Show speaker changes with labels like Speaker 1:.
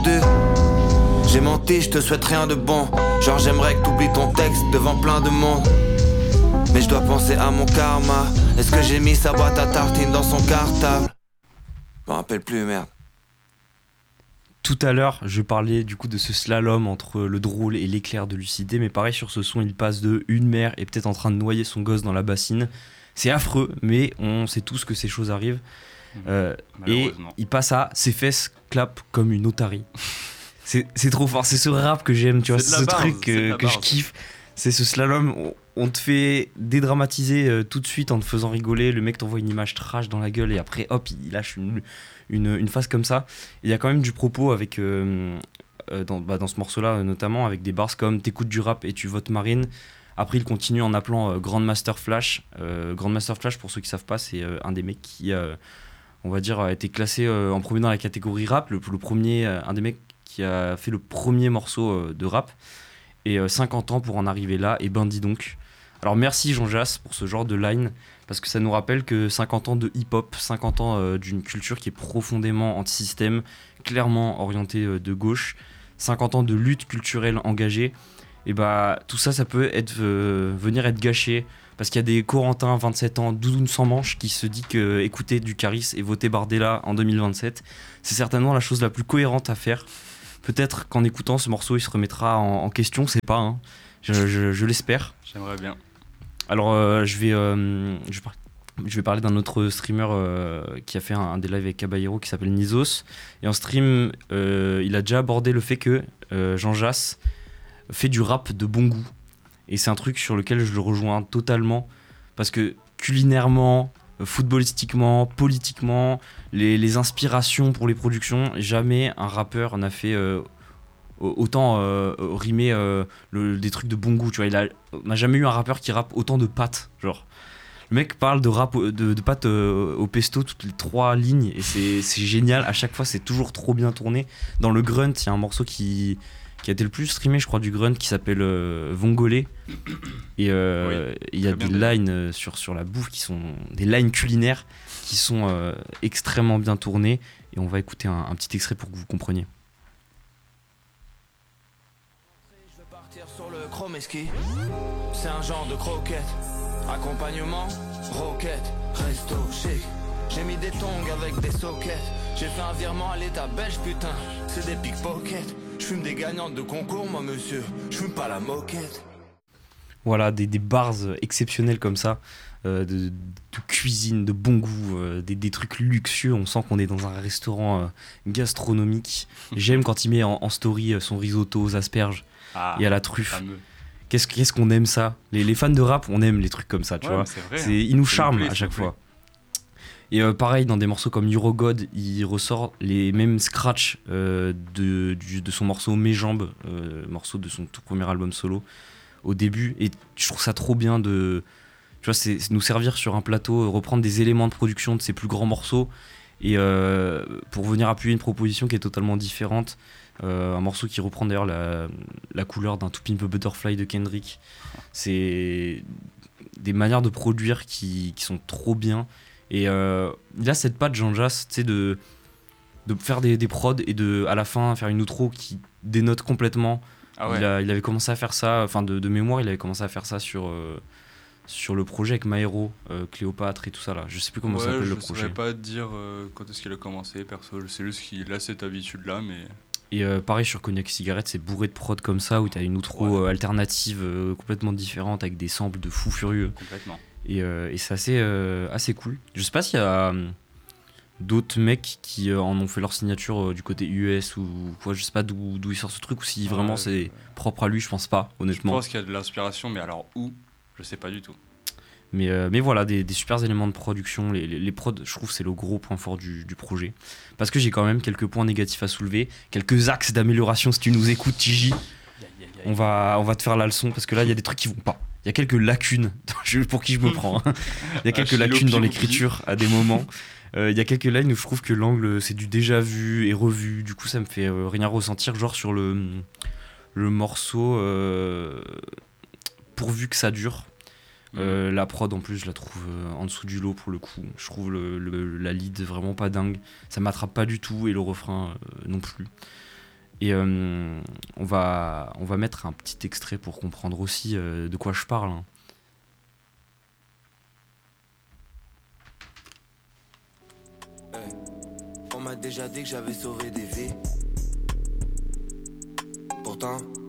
Speaker 1: deux. J'ai menti, je te souhaite rien de bon. Genre j'aimerais que t'oublies ton texte devant plein de monde. Mais je dois penser à mon karma. Est-ce que j'ai mis sa boîte à tartines dans son cartable? Je m'en rappelle plus, merde.
Speaker 2: Tout à l'heure, je parlais du coup de ce slalom entre le drôle et l'éclair de lucidité, mais pareil sur ce son, il passe de une mère est peut-être en train de noyer son gosse dans la bassine. C'est affreux, mais on sait tous que ces choses arrivent. Et il passe à ses fesses clapent comme une otarie. C'est trop fort, c'est ce rap que j'aime, tu vois, c'est ce truc que je kiffe. C'est ce slalom, on te fait dédramatiser tout de suite en te faisant rigoler. Le mec t'envoie une image trash dans la gueule et après hop, il lâche une phase comme ça. Il y a quand même du propos avec dans ce morceau-là, notamment avec des bars comme t'écoutes du rap et tu votes Marine. Après, il continue en appelant Grandmaster Flash. Grandmaster Flash, pour ceux qui savent pas, c'est un des mecs qui, on va dire, a été classé en premier dans la catégorie rap. Le premier, un des mecs qui a fait le premier morceau de rap. Et 50 ans pour en arriver là, et ben dis donc. Alors merci Jean Jass pour ce genre de line, parce que ça nous rappelle que 50 ans de hip-hop, 50 ans d'une culture qui est profondément anti-système, clairement orientée de gauche, 50 ans de lutte culturelle engagée, et bah tout ça, ça peut venir être gâché, parce qu'il y a des Corentins, 27 ans, doudoune sans manche, qui se dit que écouter du Caris et voter Bardella en 2027, c'est certainement la chose la plus cohérente à faire. Peut-être qu'en écoutant ce morceau, il se remettra en question, c'est pas, hein. Je l'espère.
Speaker 3: J'aimerais bien.
Speaker 2: Alors, je vais parler d'un autre streamer qui a fait un des lives avec Caballero qui s'appelle Nizos. Et en stream, il a déjà abordé le fait que Jean Jass fait du rap de bon goût. Et c'est un truc sur lequel je le rejoins totalement. Parce que culinairement, footballistiquement, politiquement, les inspirations pour les productions, jamais un rappeur n'a fait autant rimer des trucs de bon goût, tu vois. On n'a jamais eu un rappeur qui rappe autant de pâtes, genre. Le mec parle de rap de pâtes au pesto toutes les 3 lignes et c'est génial, à chaque fois c'est toujours trop bien tourné. Dans le grunt, il y a un morceau qui a été le plus streamé, je crois, du grunt, qui s'appelle Vongolé. Et il y a des lines sur la bouffe qui sont des lines culinaires qui sont extrêmement bien tournées. Et on va écouter un petit extrait pour que vous compreniez.
Speaker 1: Je vais partir sur le chromeski. C'est un genre de croquette. Accompagnement, roquette, resto chic. J'ai mis des tongs avec des sockets. J'ai fait un virement à l'état belge, putain. C'est des pickpockets. Je fume des gagnantes de concours, moi monsieur. Je fume pas la moquette.
Speaker 2: Voilà, des bars exceptionnels comme ça, de cuisine, de bon goût, des trucs luxueux. On sent qu'on est dans un restaurant gastronomique. J'aime quand il met en story son risotto aux asperges et à la truffe. Fameux. Qu'est-ce qu'on aime ça. Les fans de rap, on aime les trucs comme ça, tu vois.
Speaker 3: C'est vrai,
Speaker 2: ils nous charment à chaque fois. Et pareil, dans des morceaux comme Eurogod, il ressort les mêmes scratchs de son morceau Mes Jambes, morceau de son tout premier album solo, au début. Et je trouve ça trop bien de... Tu vois, c'est nous servir sur un plateau, reprendre des éléments de production de ses plus grands morceaux, et pour venir appuyer une proposition qui est totalement différente. Un morceau qui reprend d'ailleurs la couleur d'un To Pimp a Butterfly de Kendrick. C'est des manières de produire qui sont trop bien. Et il a cette patte Jean Jass, tu sais, de faire des prods et à la fin faire une outro qui dénote complètement. Ah ouais. Il avait commencé à faire ça, enfin de mémoire, il avait commencé à faire ça sur le projet avec Maero, Cléopâtre et tout ça là. Je sais plus comment ça s'appelle le projet.
Speaker 3: Je ne saurais pas te dire quand est-ce qu'il a commencé, perso. C'est juste qu'il a cette habitude là, mais...
Speaker 2: Et pareil sur Cognac Cigarette, c'est bourré de prod comme ça, où t'as une outro alternative complètement différente avec des samples de fous furieux.
Speaker 3: Complètement.
Speaker 2: Et c'est assez cool. Je sais pas s'il y a d'autres mecs qui en ont fait leur signature du côté US ou quoi, je sais pas d'où il sort ce truc, ou si vraiment c'est propre à lui, je pense pas, honnêtement.
Speaker 3: Je pense qu'il y a de l'inspiration, mais alors où, je sais pas du tout.
Speaker 2: Mais voilà, des super éléments de production. Les prods, je trouve, c'est le gros point fort du projet. Parce que j'ai quand même quelques points négatifs à soulever, quelques axes d'amélioration si tu nous écoutes, Tiji. On va te faire la leçon, parce que là, il y a des trucs qui vont pas. Il y a quelques lacunes, pour qui je me prends. Il y a quelques lacunes dans l'écriture à des moments. Il y a quelques lines où je trouve que l'angle, c'est du déjà vu et revu. Du coup, ça me fait rien ressentir. Genre sur le morceau Pourvu que ça dure. La prod en plus je la trouve en dessous du lot pour le coup. Je trouve la lead vraiment pas dingue, ça m'attrape pas du tout, et le refrain non plus. Et on va mettre un petit extrait pour comprendre aussi de quoi je parle. Hein.
Speaker 1: On m'a déjà dit que j'avais sauvé des vies. Pourtant,